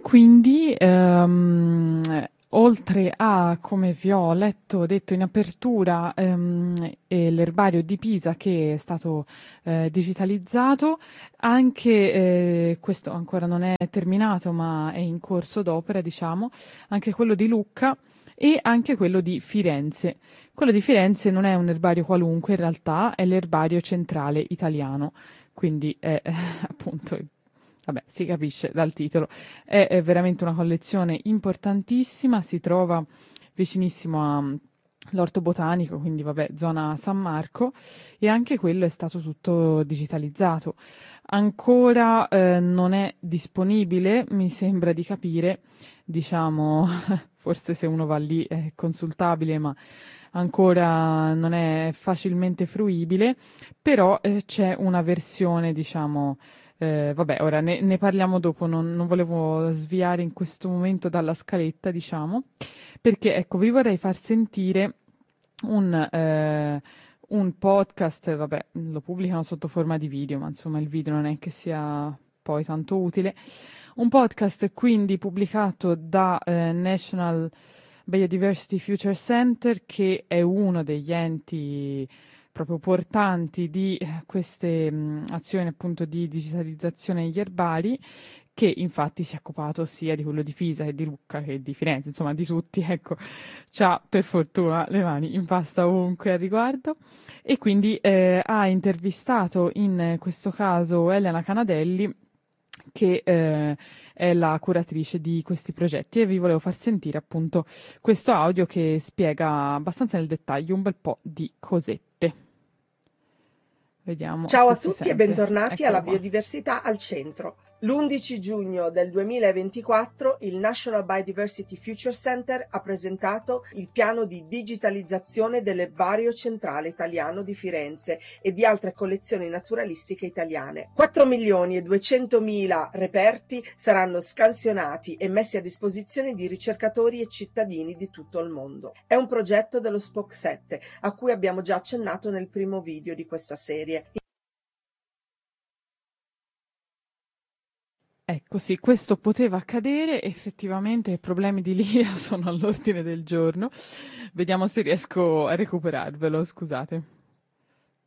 quindi, oltre a, come vi ho detto in apertura, l'erbario di Pisa che è stato digitalizzato, anche questo ancora non è terminato, ma è in corso d'opera, diciamo, anche quello di Lucca e anche quello di Firenze. Quello di Firenze non è un erbario qualunque, in realtà è l'erbario centrale italiano, quindi è appunto, vabbè, si capisce dal titolo, è veramente una collezione importantissima, si trova vicinissimo all'Orto Botanico, quindi vabbè, zona San Marco, e anche quello è stato tutto digitalizzato. Ancora non è disponibile, mi sembra di capire, diciamo, forse se uno va lì è consultabile, ma ancora non è facilmente fruibile, però c'è una versione, diciamo, vabbè, ora ne parliamo dopo, non volevo sviare in questo momento dalla scaletta, diciamo, perché ecco, vi vorrei far sentire un podcast, vabbè, lo pubblicano sotto forma di video, ma insomma il video non è che sia poi tanto utile. Un podcast quindi pubblicato da National Biodiversity Future Center, che è uno degli enti proprio portanti di queste azioni appunto di digitalizzazione degli erbari, che infatti si è occupato sia di quello di Pisa che di Lucca che di Firenze, insomma di tutti, ecco, c'ha per fortuna le mani in pasta ovunque al riguardo. E quindi ha intervistato in questo caso Elena Canadelli, che è la curatrice di questi progetti, e vi volevo far sentire appunto questo audio che spiega abbastanza nel dettaglio un bel po' di cosette. Vediamo Ciao se a si tutti e sente. bentornati Eccolo alla qua. Biodiversità al Centro. L'11 giugno del 2024 il National Biodiversity Future Center ha presentato il piano di digitalizzazione dell'erbario centrale italiano di Firenze e di altre collezioni naturalistiche italiane. 4.200.000 reperti saranno scansionati e messi a disposizione di ricercatori e cittadini di tutto il mondo. È un progetto dello Spoke 7, a cui abbiamo già accennato nel primo video di questa serie. Ecco sì, questo poteva accadere, effettivamente i problemi di linea sono all'ordine del giorno. Vediamo se riesco a recuperarvelo, scusate.